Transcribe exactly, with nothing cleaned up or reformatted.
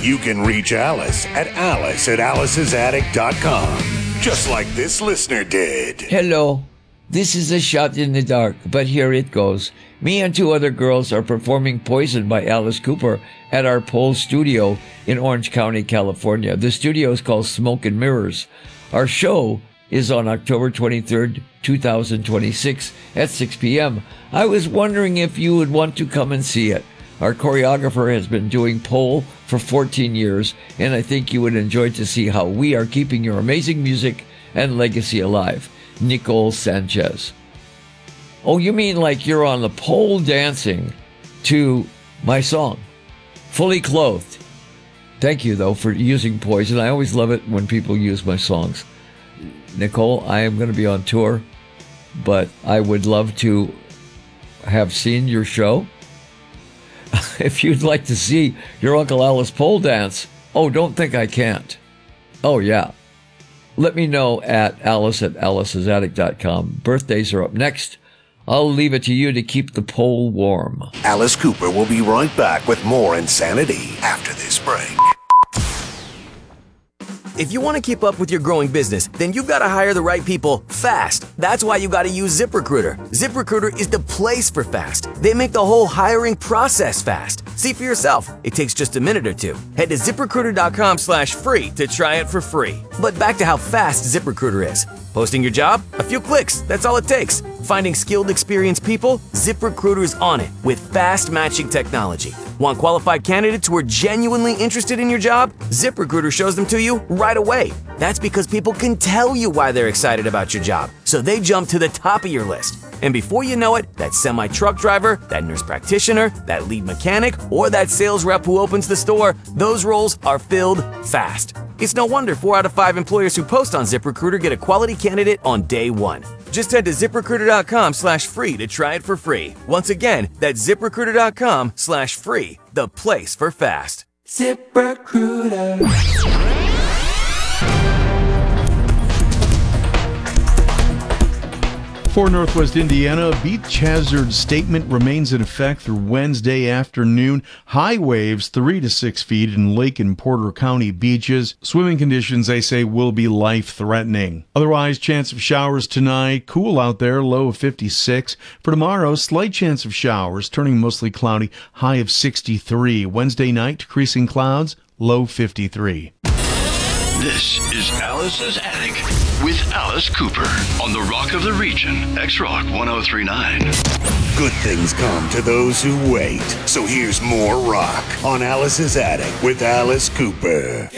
You can reach Alice at alice at alice's attic dot com, just like this listener did. Hello. This is a shot in the dark, but here it goes. Me and two other girls are performing Poison by Alice Cooper at our Pole studio in Orange County, California. The studio is called Smoke and Mirrors. Our show is on October twenty-third, twenty twenty-six at six p.m. I was wondering if you would want to come and see it. Our choreographer has been doing pole for fourteen years, and I think you would enjoy to see how we are keeping your amazing music and legacy alive. Nicole Sanchez. Oh, you mean like you're on the pole dancing to my song, Fully Clothed. Thank you, though, for using Poison. I always love it when people use my songs. Nicole, I am going to be on tour, but I would love to have seen your show. If you'd like to see your Uncle Alice pole dance, oh, don't think I can't. Oh, yeah. Let me know at alice at alice's attic dot com. Birthdays are up next. I'll leave it to you to keep the pole warm. Alice Cooper will be right back with more insanity after this break. If you want to keep up with your growing business, then you've got to hire the right people fast. That's why you got to use ZipRecruiter. ZipRecruiter is the place for fast. They make the whole hiring process fast. See for yourself. It takes just a minute or two. Head to ZipRecruiter.com slash free to try it for free. But back to how fast ZipRecruiter is. Posting your job? A few clicks. That's all it takes. Finding skilled, experienced people? ZipRecruiter's on it with fast matching technology. Want qualified candidates who are genuinely interested in your job? ZipRecruiter shows them to you right away. That's because people can tell you why they're excited about your job, so they jump to the top of your list. And before you know it, that semi-truck driver, that nurse practitioner, that lead mechanic, or that sales rep who opens the store, those roles are filled fast. It's no wonder four out of five employers who post on ZipRecruiter get a quality candidate on day one. Just head to ZipRecruiter.com slash free to try it for free. Once again, that's ZipRecruiter.com slash free, the place for fast. ZipRecruiter. For Northwest Indiana, a beach hazard statement remains in effect through Wednesday afternoon. High waves three to six feet in Lake and Porter County beaches. Swimming conditions, they say, will be life-threatening. Otherwise, chance of showers tonight. Cool out there, low of fifty-six. For tomorrow, slight chance of showers, turning mostly cloudy, high of sixty-three. Wednesday night, decreasing clouds, low fifty-three. This is Alice's Attic with Alice Cooper on the Rock of the Region, X-Rock one oh three point nine. Good things come to those who wait. So here's more rock on Alice's Attic with Alice Cooper.